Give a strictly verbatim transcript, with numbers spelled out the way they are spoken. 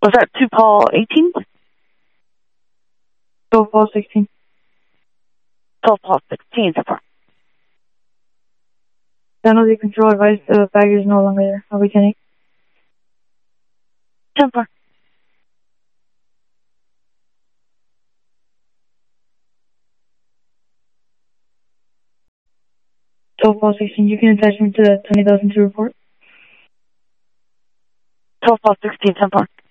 Was that two Paul eighteen? twelve Paul sixteen. twelve Paul sixteen, ten four. Penalty control advice, the baggage is no longer there. I'll be ten eight. ten four. twelve Paul sixteen, you can attach me to the twenty thousand two report. twelve Paul sixteen, ten four.